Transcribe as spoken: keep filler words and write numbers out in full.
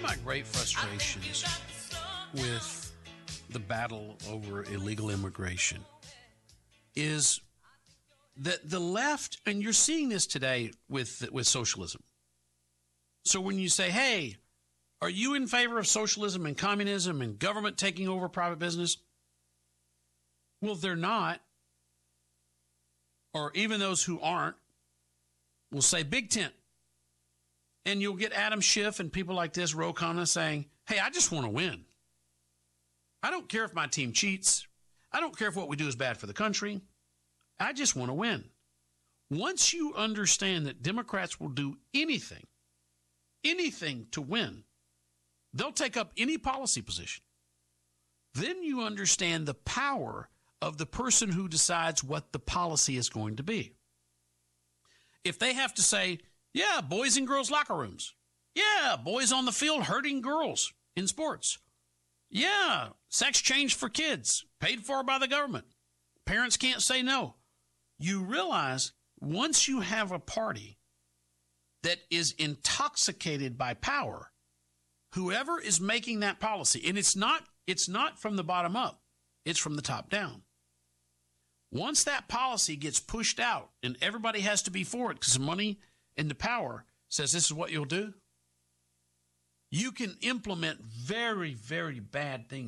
my great frustrations with the battle over illegal immigration is that the left, and you're seeing this today with with socialism. So when you say, hey, are you in favor of socialism and communism and government taking over private business? Well, they're not. Or even those who aren't will say big tent. And you'll get Adam Schiff and people like this, Ro Khanna, saying, hey, I just want to win. I don't care if my team cheats. I don't care if what we do is bad for the country. I just want to win. Once you understand that Democrats will do anything, anything to win, they'll take up any policy position. Then you understand the power of the person who decides what the policy is going to be. If they have to say, yeah, boys and girls locker rooms. Yeah, boys on the field hurting girls in sports. Yeah, sex change for kids, paid for by the government. Parents can't say no. You realize once you have a party that is intoxicated by power, whoever is making that policy, and it's not, it's not from the bottom up, it's from the top down. Once that policy gets pushed out and everybody has to be for it because the money and the power says this is what you'll do, you can implement very, very bad things